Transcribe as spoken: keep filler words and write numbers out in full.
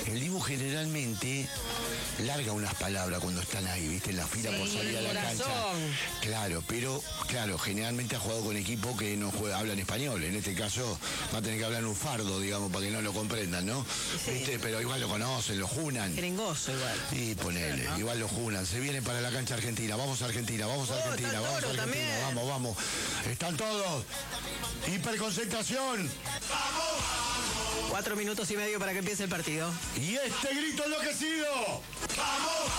El Dibu generalmente larga unas palabras cuando están ahí, ¿viste? En la fila Sí, por salir a la corazón. cancha. Claro, pero, claro, generalmente ha jugado con equipos que no juega, hablan español. En este caso va a tener que hablar un fardo, digamos, para que no lo comprendan, ¿no? Sí. ¿Viste? Pero igual lo conocen, lo junan. Jeringoso igual. Y ponele, ¿no? igual lo junan. Se viene para la cancha argentina. Vamos a Argentina, vamos a Oh, Argentina, está el vamos a Toro Argentina. también. Vamos, vamos. Están todos. Hiperconcentración. Cuatro minutos y medio para que empiece el partido. Y este grito enloquecido. ¡Vamos!